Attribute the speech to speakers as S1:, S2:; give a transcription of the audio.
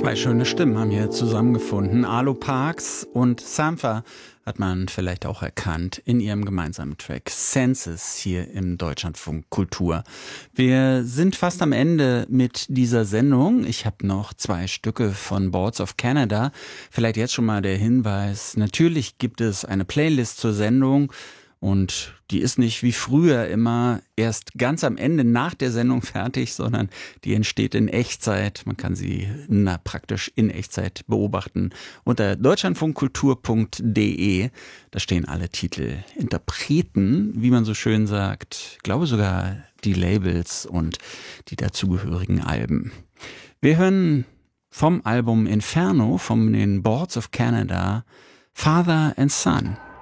S1: Zwei schöne Stimmen haben hier zusammengefunden. Arlo Parks und Sampha hat man vielleicht auch erkannt in ihrem gemeinsamen Track Senses hier im Deutschlandfunk Kultur. Wir sind fast am Ende mit dieser Sendung. Ich habe noch 2 Stücke von Boards of Canada. Vielleicht jetzt schon mal der Hinweis. Natürlich gibt es eine Playlist zur Sendung. Und die ist nicht wie früher immer erst ganz am Ende nach der Sendung fertig, sondern die entsteht in Echtzeit. Man kann sie praktisch in Echtzeit beobachten unter deutschlandfunkkultur.de. Da stehen alle Titel, Interpreten, wie man so schön sagt. Ich glaube sogar die Labels und die dazugehörigen Alben. Wir hören vom Album Inferno, von den Boards of Canada, Father and Son.